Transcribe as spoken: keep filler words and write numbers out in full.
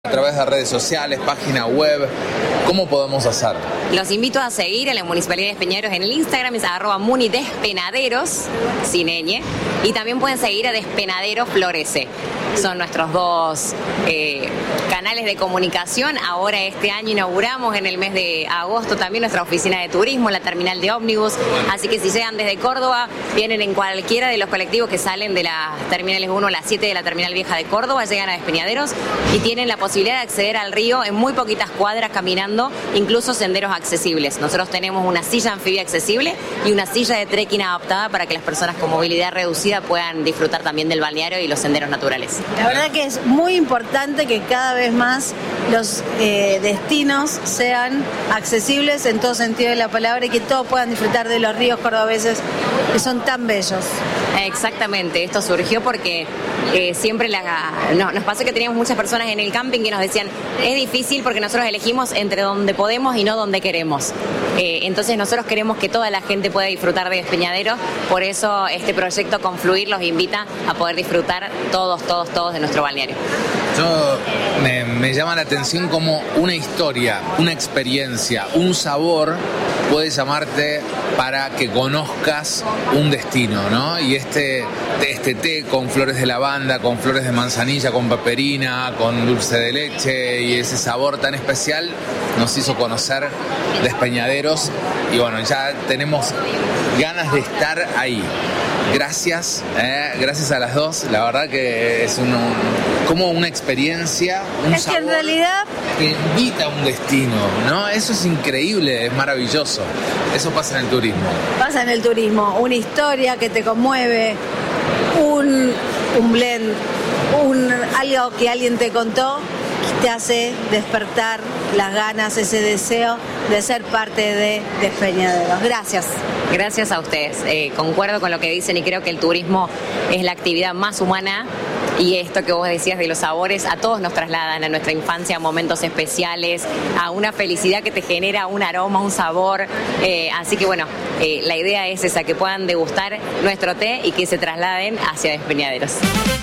A través de redes sociales, página web, ¿cómo podemos hacer? Los invito a seguir a la Municipalidad de Despeñaderos en el Instagram, es arroba munidespenaderos, sin ñ, y también pueden seguir a Despenaderos Florece. Son nuestros dos eh, canales de comunicación. Ahora este año inauguramos en el mes de agosto también nuestra oficina de turismo, la terminal de ómnibus, así que si llegan desde Córdoba, vienen en cualquiera de los colectivos que salen de las terminales uno a las siete de la terminal vieja de Córdoba, llegan a Despeñaderos y tienen la posibilidad de acceder al río en muy poquitas cuadras caminando, incluso senderos accesibles. Nosotros tenemos una silla anfibia accesible y una silla de trekking adaptada para que las personas con movilidad reducida puedan disfrutar también del balneario y los senderos naturales. La verdad que es muy importante que cada vez más los eh, destinos sean accesibles en todo sentido de la palabra y que todos puedan disfrutar de los ríos cordobeses que son tan bellos. Exactamente, esto surgió porque eh, siempre la, no, nos pasó que teníamos muchas personas en el camping que nos decían, es difícil porque nosotros elegimos entre donde podemos y no donde queremos. Eh, entonces nosotros queremos que toda la gente pueda disfrutar de Despeñaderos, por eso este proyecto Confluir los invita a poder disfrutar todos, todos, todos de nuestro balneario. Yo me, me llama la atención como una historia, una experiencia, un sabor puede llamarte para que conozcas un destino, ¿no? Y este, este té con flores de lavanda, con flores de manzanilla, con paperina, con dulce de leche y ese sabor tan especial nos hizo conocer Despeñaderos y bueno, ya tenemos ganas de estar ahí. Gracias, eh, gracias a las dos, la verdad que es un, un, como una experiencia, un es sabor que en realidad que invita a un destino, ¿no? Eso es increíble, es maravilloso, eso pasa en el turismo. Pasa en el turismo, una historia que te conmueve, un, un blend, un, algo que alguien te contó que te hace despertar las ganas, ese deseo de ser parte de Despeñaderos. Gracias. Gracias a ustedes. Eh, concuerdo con lo que dicen y creo que el turismo es la actividad más humana y esto que vos decías de los sabores a todos nos trasladan a nuestra infancia, a momentos especiales, a una felicidad que te genera un aroma, un sabor. Eh, así que bueno, eh, la idea es esa, que puedan degustar nuestro té y que se trasladen hacia Despeñaderos.